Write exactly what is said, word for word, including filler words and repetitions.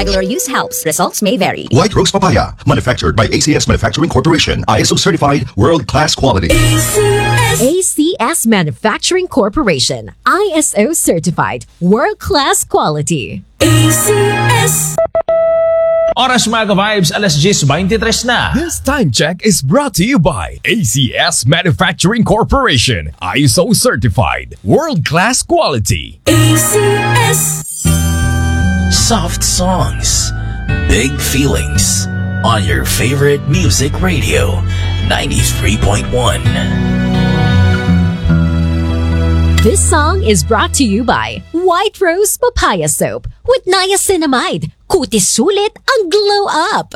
Regular use helps. Results may vary. White Rose Papaya, manufactured by A C S Manufacturing Corporation, I S O certified, world-class quality. A C S Manufacturing Corporation, I S O certified, world-class quality. A C S. Oras mga ka-vibes, alas diyes twenty-three na. This time check is brought to you by A C S Manufacturing Corporation, I S O certified, world-class quality. A C S. Soft songs, big feelings on your favorite music radio, ninety-three point one. This song is brought to you by White Rose Papaya Soap with niacinamide. Kutis sulit ang glow up.